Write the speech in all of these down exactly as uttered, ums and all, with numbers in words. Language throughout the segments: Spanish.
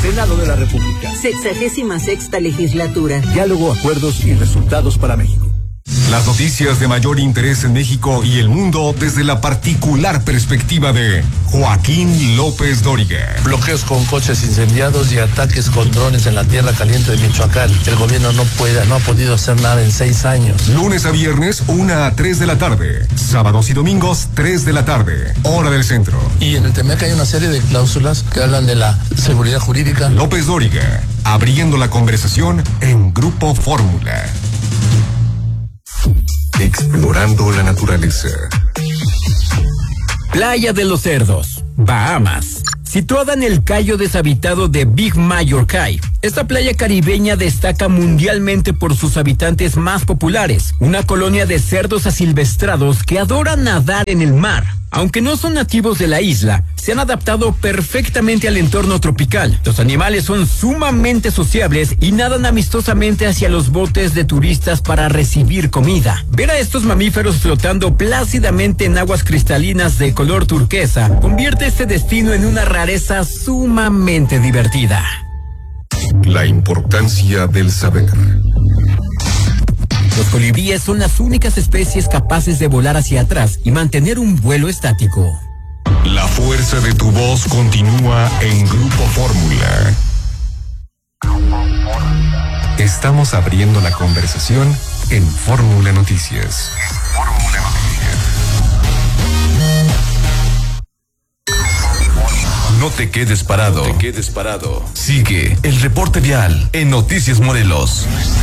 Senado de la República. Sexagésima sexta legislatura. Diálogo, acuerdos y resultados para México. Las noticias de mayor interés en México y el mundo desde la particular perspectiva de Joaquín López Dóriga. Bloqueos con coches incendiados y ataques con drones en la tierra caliente de Michoacán. El gobierno no puede, no ha podido hacer nada en seis años. Lunes a viernes, una a tres de la tarde. Sábados y domingos, tres de la tarde. Hora del centro. Y en el Temec hay una serie de cláusulas que hablan de la seguridad jurídica. López Dóriga, abriendo la conversación en Grupo Fórmula. Explorando la naturaleza. Playa de los Cerdos, Bahamas. Situada en el cayo deshabitado de Big Mayor Cay, esta playa caribeña destaca mundialmente por sus habitantes más populares, una colonia de cerdos asilvestrados que adoran nadar en el mar. Aunque no son nativos de la isla, se han adaptado perfectamente al entorno tropical. Los animales son sumamente sociables y nadan amistosamente hacia los botes de turistas para recibir comida. Ver a estos mamíferos flotando plácidamente en aguas cristalinas de color turquesa convierte este destino en una rareza sumamente divertida. La importancia del saber. Los colibríes son las únicas especies capaces de volar hacia atrás y mantener un vuelo estático. La fuerza de tu voz continúa en Grupo Fórmula. Estamos abriendo la conversación en Fórmula Noticias. Fórmula Noticias. No te quedes parado. No te quedes parado. Sigue el reporte vial en Noticias Morelos.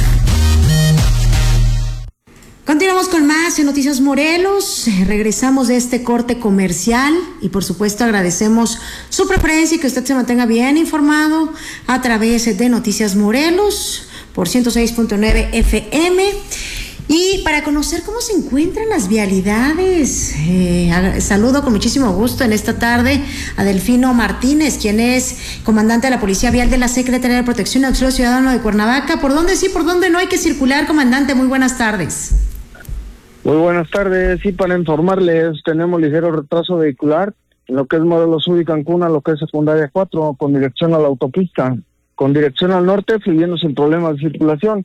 Continuamos con más en Noticias Morelos. Regresamos de este corte comercial y por supuesto agradecemos su preferencia y que usted se mantenga bien informado a través de Noticias Morelos por ciento seis punto nueve F M. Y para conocer cómo se encuentran las vialidades, eh, saludo con muchísimo gusto en esta tarde a Delfino Martínez, quien es comandante de la Policía Vial de la Secretaría de Protección y Auxilio Ciudadano de Cuernavaca. ¿Por dónde sí, por dónde no hay que circular, comandante? Muy buenas tardes. Muy buenas tardes, sí, para informarles, tenemos ligero retraso vehicular en lo que es Morelos Sur y Cancún, a lo que es secundaria cuatro, con dirección a la autopista, con dirección al norte, fluyendo sin problemas de circulación.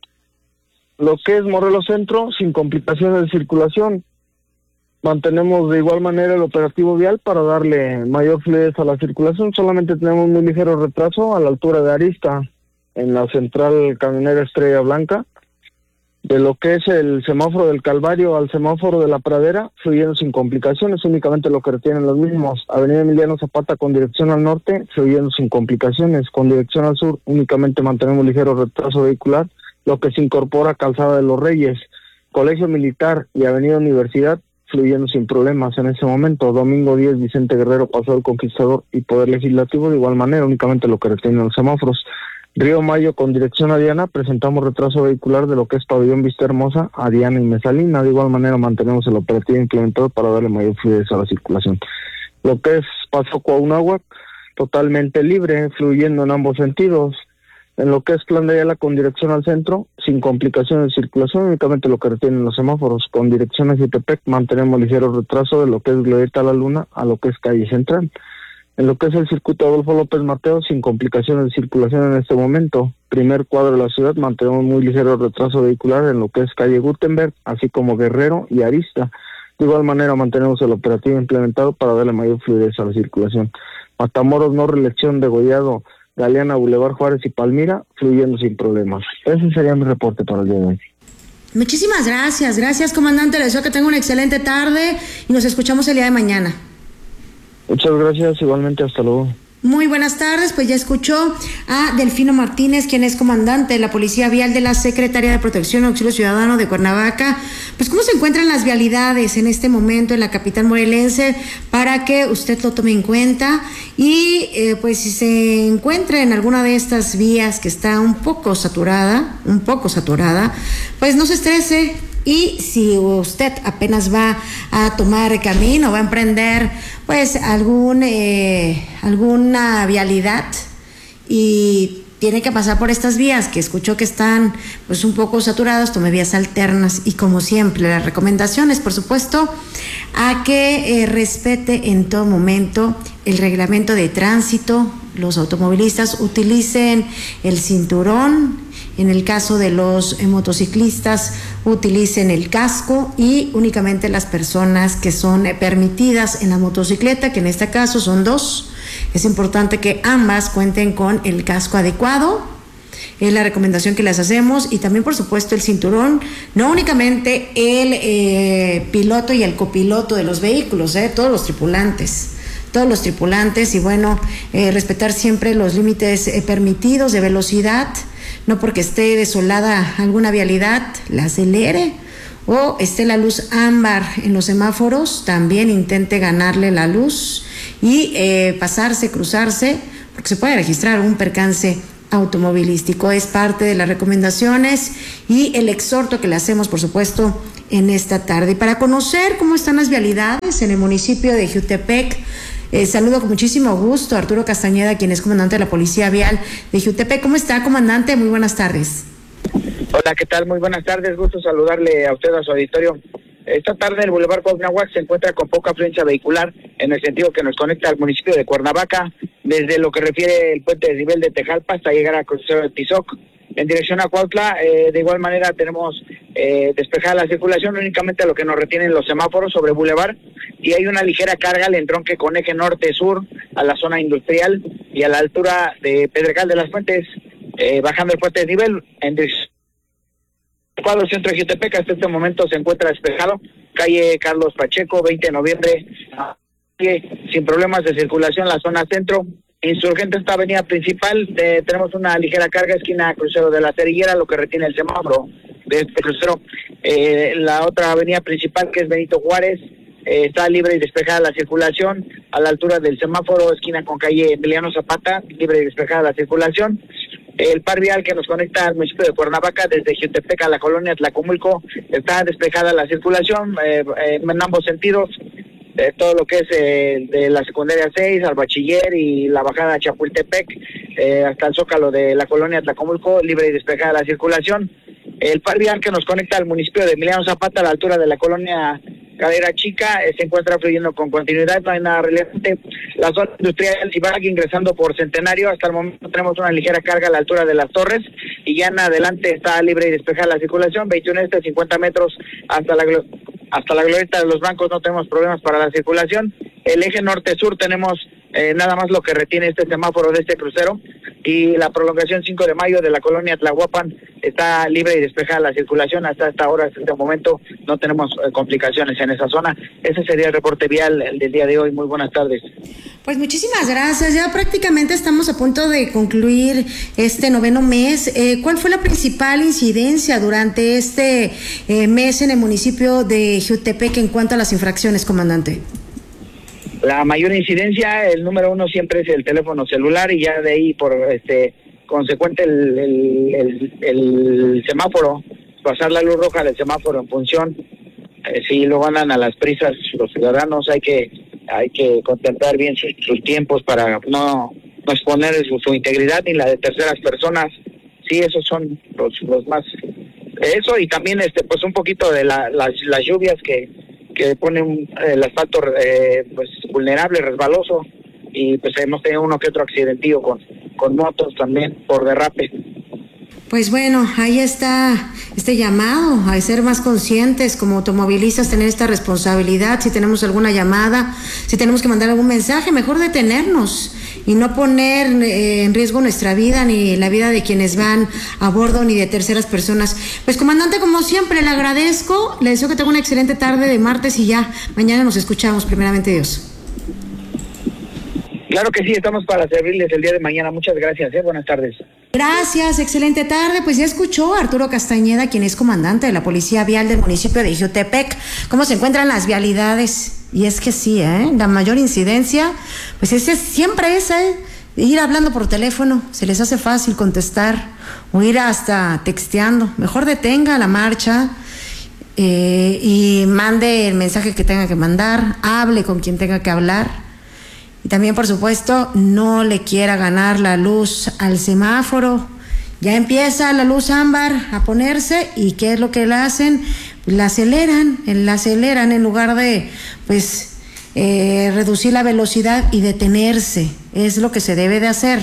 Lo que es Morelos Centro, sin complicaciones de circulación. Mantenemos de igual manera el operativo vial para darle mayor fluidez a la circulación, solamente tenemos muy ligero retraso a la altura de Arista, en la central camionera Estrella Blanca. De lo que es el semáforo del Calvario al semáforo de la Pradera, fluyendo sin complicaciones, únicamente lo que retienen los mismos. Avenida Emiliano Zapata con dirección al norte, fluyendo sin complicaciones. Con dirección al sur, únicamente mantenemos ligero retraso vehicular, lo que se incorpora a Calzada de los Reyes, Colegio Militar y Avenida Universidad, fluyendo sin problemas en ese momento. Domingo diez, Vicente Guerrero, Paso del Conquistador y Poder Legislativo, de igual manera, únicamente lo que retienen los semáforos. Río Mayo con dirección a Diana, presentamos retraso vehicular de lo que es Pabellón Vista Hermosa a Diana y Mesalina. De igual manera mantenemos el operativo implementado para darle mayor fluidez a la circulación. Lo que es Paso Cuauhnáhuac, totalmente libre, fluyendo en ambos sentidos. En lo que es Plan de Ayala con dirección al centro, sin complicaciones de circulación, únicamente lo que retienen los semáforos. Con dirección a Jutepec mantenemos ligero retraso de lo que es Glorieta La Luna a lo que es Calle Central. En lo que es el circuito Adolfo López Mateo, sin complicaciones de circulación en este momento. Primer cuadro de la ciudad, mantenemos muy ligero retraso vehicular en lo que es calle Gutenberg, así como Guerrero y Arista. De igual manera mantenemos el operativo implementado para darle mayor fluidez a la circulación. Matamoros no reelección, Degollado, Galeana, Boulevard Juárez y Palmira, fluyendo sin problemas. Ese sería mi reporte para el día de hoy. Muchísimas gracias, gracias comandante, le deseo que tenga una excelente tarde y nos escuchamos el día de mañana. Muchas gracias, igualmente, hasta luego. Muy buenas tardes, pues ya escuchó a Delfino Martínez, quien es comandante de la Policía Vial de la Secretaría de Protección y Auxilio Ciudadano de Cuernavaca. Pues cómo se encuentran las vialidades en este momento en la capital morelense para que usted lo tome en cuenta y eh, pues si se encuentra en alguna de estas vías que está un poco saturada, un poco saturada, pues no se estrese. Y si usted apenas va a tomar camino, va a emprender pues algún eh, alguna vialidad y tiene que pasar por estas vías que escuchó que están pues un poco saturadas, tome vías alternas y como siempre las recomendaciones, por supuesto, a que eh, respete en todo momento el reglamento de tránsito. Los automovilistas utilicen el cinturón, en el caso de los eh, motociclistas utilicen el casco y únicamente las personas que son eh, permitidas en la motocicleta, que en este caso son dos. Es importante que ambas cuenten con el casco adecuado, es la recomendación que les hacemos, y también por supuesto el cinturón, no únicamente el eh, piloto y el copiloto de los vehículos, eh, todos los tripulantes, todos los tripulantes y bueno, eh, respetar siempre los límites eh, permitidos de velocidad, no porque esté desolada alguna vialidad, la acelere, o esté la luz ámbar en los semáforos, también intente ganarle la luz y eh, pasarse, cruzarse, porque se puede registrar un percance automovilístico. Es parte de las recomendaciones y el exhorto que le hacemos, por supuesto, en esta tarde. Y para conocer cómo están las vialidades en el municipio de Jiutepec, eh, saludo con muchísimo gusto a Arturo Castañeda, quien es comandante de la Policía Vial de Jiutepec. ¿Cómo está, comandante? Muy buenas tardes. Hola, ¿qué tal? Muy buenas tardes. Gusto saludarle a usted, a su auditorio. Esta tarde el Boulevard Cuauhnáhuac se encuentra con poca afluencia vehicular en el sentido que nos conecta al municipio de Cuernavaca, desde lo que refiere el puente de nivel de Tejalpa hasta llegar a crucero de Tizoc. En dirección a Cuautla, eh, de igual manera tenemos eh, despejada la circulación, únicamente lo que nos retienen los semáforos sobre Boulevard, y hay una ligera carga al entronque con eje norte-sur a la zona industrial y a la altura de Pedregal de las Fuentes, eh, bajando el puente de nivel en dirección. El cuadro centro de Jiutepec hasta este momento se encuentra despejado, calle Carlos Pacheco, veinte de noviembre, sin problemas de circulación la zona centro. Insurgente esta avenida principal, eh, tenemos una ligera carga, esquina crucero de la Cerillera, lo que retiene el semáforo de este crucero. Eh, la otra avenida principal, que es Benito Juárez, eh, está libre y despejada la circulación, a la altura del semáforo, esquina con calle Emiliano Zapata, libre y despejada la circulación. El par vial que nos conecta al municipio de Cuernavaca desde Jiutepec a la colonia Tlacomulco, está despejada la circulación eh, eh, en ambos sentidos, eh, todo lo que es eh, de la secundaria seis al bachiller y la bajada a Chapultepec eh, hasta el zócalo de la colonia Tlacomulco, libre y despejada la circulación. El par vial que nos conecta al municipio de Emiliano Zapata a la altura de la colonia Cadera Chica eh, se encuentra fluyendo con continuidad, no hay nada relevante. La zona industrial Ibarra ingresando por Centenario, hasta el momento tenemos una ligera carga a la altura de las torres y ya en adelante está libre y despejada la circulación, veintiuno este, cincuenta metros hasta la hasta la glorieta de los bancos no tenemos problemas para la circulación. El eje norte-sur tenemos eh, nada más lo que retiene este semáforo de este crucero, y la prolongación cinco de mayo de la colonia Tlahuapan está libre y despejada la circulación hasta esta hora, hasta este momento no tenemos eh, complicaciones en esa zona. Ese sería el reporte vial el del día de hoy. Muy buenas tardes. Pues muchísimas gracias, ya prácticamente estamos a punto de concluir este noveno mes. Eh, ¿cuál fue la principal incidencia durante este eh, mes en el municipio de Jiutepec en cuanto a las infracciones, comandante? La mayor incidencia, el número uno siempre es el teléfono celular, y ya de ahí por este consecuente el, el, el, el semáforo, pasar la luz roja del semáforo en función. Eh, si luego andan a las prisas los ciudadanos, hay que hay que contemplar bien sus, sus tiempos para no, no exponer su, su integridad ni la de terceras personas. Sí, esos son los, los más, eso, y también este pues un poquito de la, las, las lluvias que que ponen el asfalto eh, pues vulnerable, resbaloso, y pues hemos tenido uno que otro accidentío con, con motos también por derrape. Pues bueno, ahí está este llamado a ser más conscientes como automovilistas, tener esta responsabilidad. Si tenemos alguna llamada, si tenemos que mandar algún mensaje, mejor detenernos y no poner eh, en riesgo nuestra vida ni la vida de quienes van a bordo ni de terceras personas. Pues comandante, como siempre, le agradezco, le deseo que tenga una excelente tarde de martes y ya mañana nos escuchamos, primeramente Dios. Claro que sí, estamos para servirles el día de mañana. Muchas gracias, ¿eh? Buenas tardes. Gracias, excelente tarde. Pues ya escuchó a Arturo Castañeda, quien es comandante de la Policía Vial del municipio de Jiutepec, cómo se encuentran las vialidades. Y es que sí, ¿eh? La mayor incidencia, pues ese siempre es, ¿eh? Ir hablando por teléfono, se les hace fácil contestar, o ir hasta texteando. Mejor detenga la marcha eh, y mande el mensaje que tenga que mandar, hable con quien tenga que hablar. Y también, por supuesto, no le quiera ganar la luz al semáforo. Ya empieza la luz ámbar a ponerse, y ¿qué es lo que le hacen? La aceleran, la aceleran en lugar de, pues, eh, reducir la velocidad y detenerse. Es lo que se debe de hacer.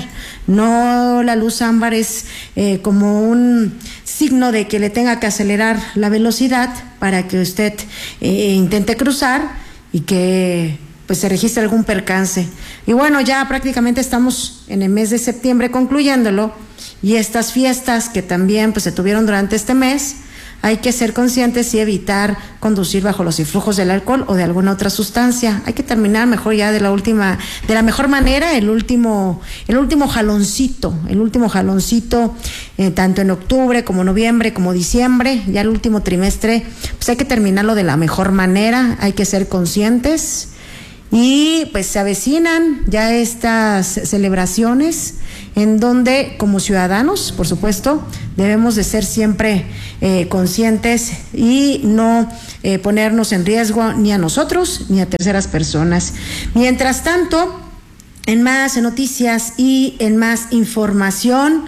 No, la luz ámbar es eh, como un signo de que le tenga que acelerar la velocidad para que usted eh, intente cruzar y que pues se registre algún percance. Y bueno, ya prácticamente estamos en el mes de septiembre concluyéndolo, y estas fiestas que también pues se tuvieron durante este mes, hay que ser conscientes y evitar conducir bajo los influjos del alcohol o de alguna otra sustancia. Hay que terminar mejor ya de la última, de la mejor manera, el último, el último jaloncito, el último jaloncito, eh, tanto en octubre como noviembre como diciembre, ya el último trimestre, pues hay que terminarlo de la mejor manera. Hay que ser conscientes. Y pues se avecinan ya estas celebraciones en donde, como ciudadanos, por supuesto, debemos de ser siempre eh, conscientes y no eh, ponernos en riesgo ni a nosotros ni a terceras personas. Mientras tanto, en más noticias y en más información,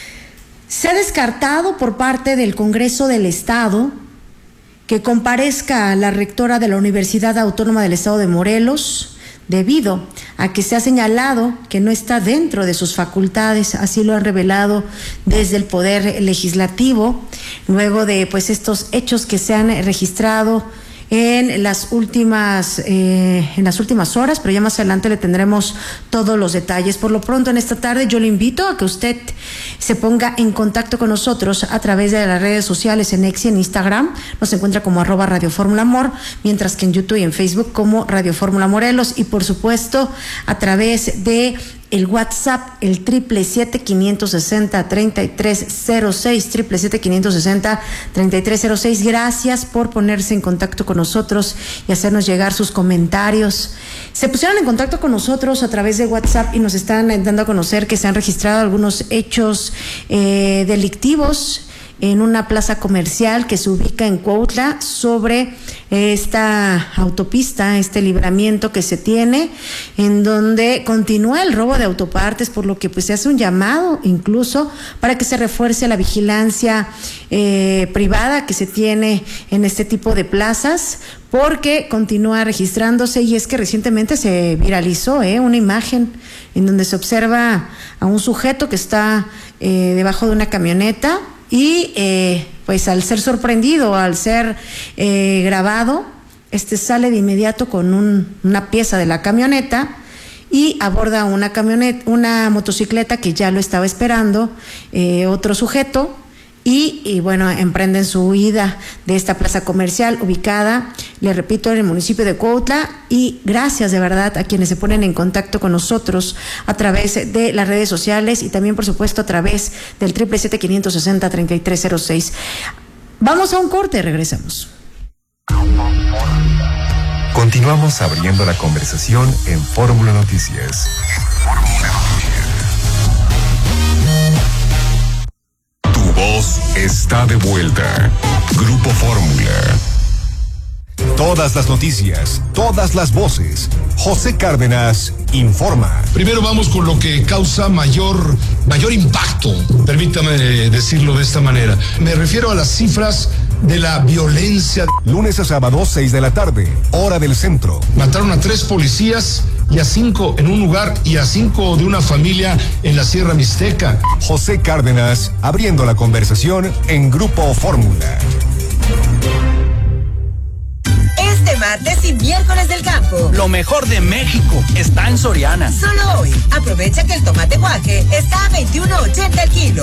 se ha descartado por parte del Congreso del Estado que comparezca la rectora de la Universidad Autónoma del Estado de Morelos, debido a que se ha señalado que no está dentro de sus facultades. Así lo han revelado desde el Poder Legislativo, luego de pues estos hechos que se han registrado en las últimas eh, en las últimas horas, pero ya más adelante le tendremos todos los detalles. Por lo pronto, en esta tarde yo le invito a que usted se ponga en contacto con nosotros a través de las redes sociales. En X y en Instagram nos encuentra como arroba Radio Fórmula Amor, mientras que en YouTube y en Facebook como Radio Fórmula Morelos, y por supuesto a través de el WhatsApp, el triple siete quinientos sesenta treinta y tres cero seis, triple siete quinientos sesenta treinta y tres cero seis. Gracias por ponerse en contacto con nosotros y hacernos llegar sus comentarios. Se pusieron en contacto con nosotros a través de WhatsApp y nos están dando a conocer que se han registrado algunos hechos eh, delictivos en una plaza comercial que se ubica en Cuautla, sobre esta autopista, este libramiento que se tiene, en donde continúa el robo de autopartes, por lo que pues se hace un llamado incluso para que se refuerce la vigilancia eh, privada que se tiene en este tipo de plazas, porque continúa registrándose. Y es que recientemente se viralizó eh, una imagen en donde se observa a un sujeto que está eh, debajo de una camioneta, y eh, pues al ser sorprendido, al ser eh, grabado, este sale de inmediato con un, una pieza de la camioneta y aborda una camioneta, una motocicleta que ya lo estaba esperando eh, otro sujeto. Y, y bueno, emprenden su huida de esta plaza comercial ubicada, le repito, en el municipio de Cuautla. Y gracias de verdad a quienes se ponen en contacto con nosotros a través de las redes sociales y también, por supuesto, a través del triple siete quinientos sesenta treinta y tres cero seis. Vamos a un corte, regresamos. Continuamos abriendo la conversación en Fórmula Noticias. Voz está de vuelta. Grupo Fórmula. Todas las noticias, todas las voces. José Cárdenas informa. Primero vamos con lo que causa mayor, mayor impacto, permítame decirlo de esta manera. Me refiero a las cifras de la violencia. Lunes a sábado, seis de la tarde, hora del centro. Mataron a tres policías y a cinco en un lugar y a cinco de una familia en la Sierra Mixteca. José Cárdenas abriendo la conversación en Grupo Fórmula. Este martes y miércoles del campo, lo mejor de México está en Soriana. Solo hoy, aprovecha que el tomate guaje está a veintiuno ochenta el kilo